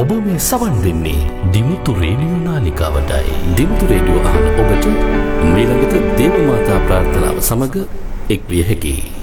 ඔබ මේ සවන් දෙන්නේ දිමුතු රේඩියෝ නාලිකාවටයි. දිමුතු රේඩියෝ අහන ඔබට මීළඟට දේව මාතා ප්‍රාර්ථනාව සමග එක් විය හැකියි.